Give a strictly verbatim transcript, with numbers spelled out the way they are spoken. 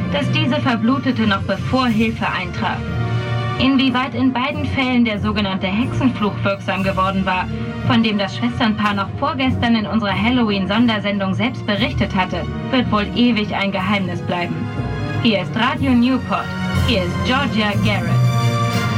dass diese verblutete noch bevor Hilfe eintraf. Inwieweit in beiden Fällen der sogenannte Hexenfluch wirksam geworden war, von dem das Schwesternpaar noch vorgestern in unserer Halloween-Sondersendung selbst berichtet hatte, wird wohl ewig ein Geheimnis bleiben. Hier ist Radio Newport. Hier ist Georgia Garrett.